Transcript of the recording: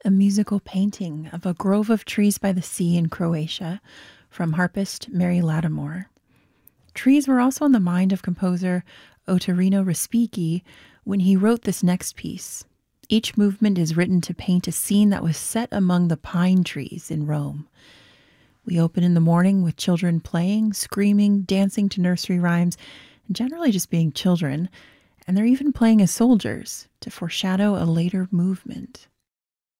a musical painting of a grove of trees by the sea in Croatia from harpist Mary Lattimore. Trees were also on the mind of composer Ottorino Respighi when he wrote this next piece. Each movement is written to paint a scene that was set among the pine trees in Rome. We open in the morning with children playing, screaming, dancing to nursery rhymes, and generally just being children, and they're even playing as soldiers to foreshadow a later movement.